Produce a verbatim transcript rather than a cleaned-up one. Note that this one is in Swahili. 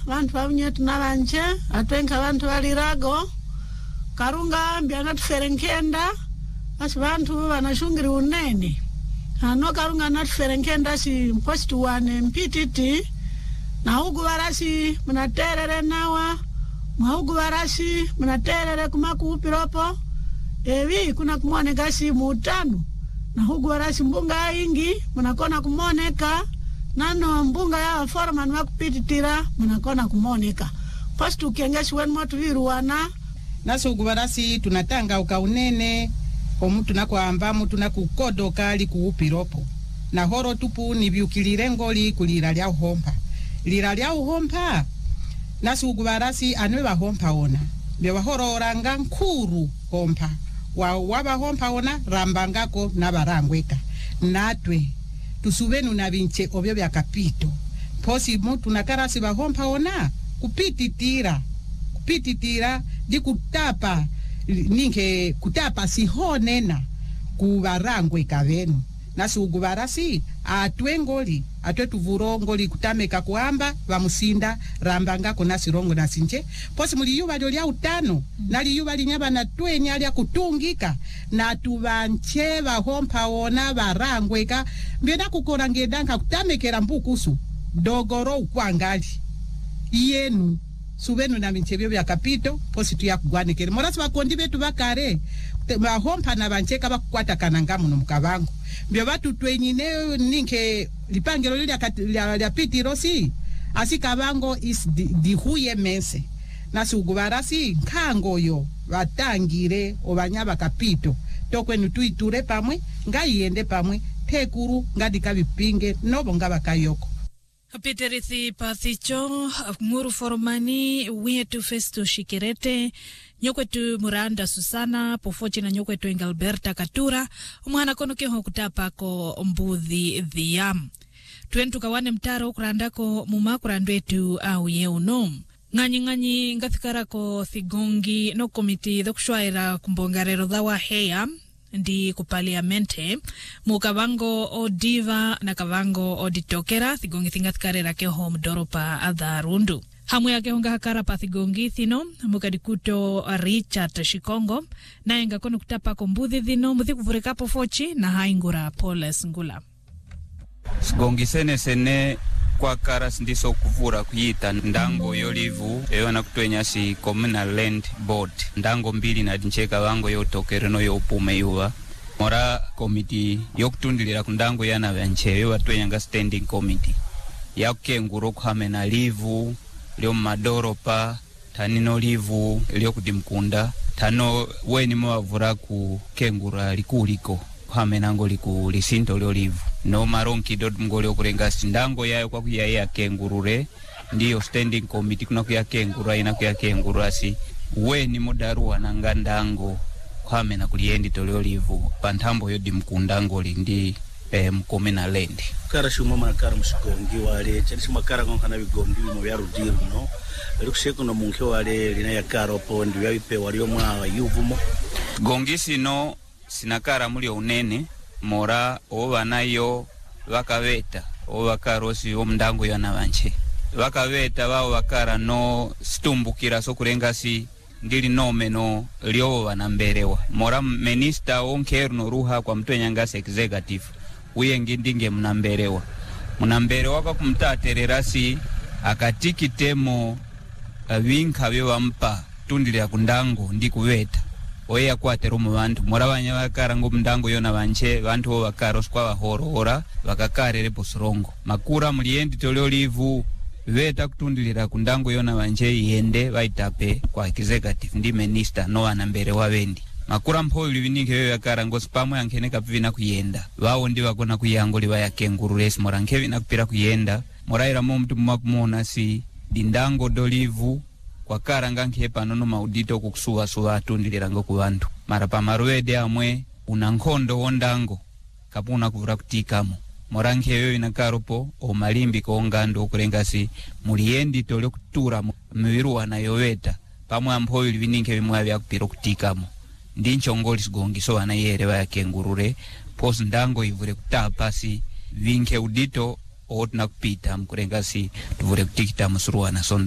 vantu vaunyetu navanje atwenka vantu valirago karunga mbianga tuferenkenda basi vantu vanashungiri unene ano karunga natuferenkenda si post one mpititi na hugu varasi munaterere nawa mwahugu varasi munaterere kumakuupiropo evi kuna kumoneka si mutano na hugu varasi mbunga ingi munakona kumoneka nano mbunga ya foreman wakupititira munakona kumoneka post ukengesi wen motu viruwana naso gubarasi tunatanga ukaunene omuntu nakwamba mutu nakukodo kali kuupiropo na horo tupu ni byukilire ngoli kulira lya hompa lira lya hompa naso gubarasi anwe ba hompa ona bye bahoro oranga nkuru hompa wa waba hompa ona rambangako nabarangweka natwe tusubenu na binche obyo bya kapito posi mutu nakarasi ba hompa ona kupititira kupititira di kutapa ninke kutapa sihonena kubarangwe kavenu nasu gubarasi atwengoli atwetu vurongoli kutameka kuamba bamusinda rambanga kona sirongo nasinje posi muri yuba lya utano mm. nali yuba linyaba na twenya lya kutungika na tubanche bahompa ona barangweka mbena kukora ngedanka kutamekera mbukusu dogoro ukwangali yenu subenu na minchebyo bya kapito posi tu yakugwanekere morasi bakondi betu bakare bahompa na bancheka bakwata kananga muno mukabango mbyo batu twenyine ninke lipangelo lya lya pitirosi asikabango is di, di huye mense nasi ugubarasi kango yo batangire obanyaba kapito tokwenu tuiture pamwe ngayende pamwe tekuru ngadika bipinge nobo ngabakayoko Peterithi Pathicho, Nguru Foromani, Wietu Festo Shikirete, Nyokwetu Muranda Susana, Pofochi na Nyokwetu Engalberta Katura, umwana kono keho kutapako mbuthi dhiyam. Tuentu kawane mtaro kurandako mumakurandwetu au yeuno. Nganyi nganyi ngathikarako thigongi no komiti dhokushwaira kumbongarero dhawa heya. Ndi kupaliamente mukavango o diva na kavango o ditokera thigongi thingathikarera keho mdoropa adharundu hamu yake honga hakara pa thigongi thino mukadikuto Richard Shikongo na enga kono kutapa kombuthi thino muthi kuvurikapo fochi na haingura Poles Ngula Sigongi sene sene kwa karas ndiso kuvura kuyita ndango yolivu eyo na kutwenya si communal land board ndango mbili na dincheka wango yotokere no yopume yuwa mora committee yokutundilira kundango yana bancheyo watwenya nga standing committee yakenguro kuhame na livu lyo madoropa tanino livu lyo kudimkunda tano weni mwavura ku kengura likuliko kuhame nango liku lisinto lyo livu no maronki dot mgole okurenga sindango yayo kwa kuya ya kengurure ndiyo standing committee kuna kuya kengura ina kuya kengura si weni mudaruwa na ngandango kwame na kuliendi toleo livu pantambo yodi mkundango lindi eh, mkome na lendi kara shuma makara msigongi wale chanishi makara konkana bigondi mu byarudiru no erukuseko no munke wale lina ya karopo ndi yabipe waliyo mwa yuvumo gongisi no sinakara muli unene mora oba nayo wakaveta obakarosi omndango yana banche wakaveta bao wakara no stumbukira so kurengasi ndili nome no lyo wanamberewa mora minister onkeru no ruha kwa mtwenya ngase executive uye ngindinge mnamberewa mnamberewa kwa kumtatererasi akatiki temo vinka byo mpa tundilira kundango ndi kuweta oya kwatero mu bantu murabanya bakara ngo mndango yona banche bantu bo bakaro skwa bahorora bakakarere posrongo makura muliendi tolyo livu veta kutundilira kundango yona banche yende baitape kwa executive ndi minister no anambere wabendi makura mpho livinike yo yakara ngo spamo yankeneka pivina kuyenda bawo ndi bakona kuyango liba yakengurulesi morankevi na kupira kuyenda moraira mu mtu mwakumona si dindango dolivu kwa karanga nkepa nono maudito kukusuwa suwa atundilira ngo kubantu mara pa marwede amwe unankondo wondango kapuna kuvura kutikamo moranke yo inakaropo o malimbi ko ngando kurengasi muliendi tole kutura mwiru anayoweta pamwe ampoyo livininke bimwa bya kupira kutikamo ndincho ngoli sigongi so anayere ba yakengurure pos ndango ivure kutapasi vinke udito otna kupita mkurengasi tuvure kutikita musuruana sonda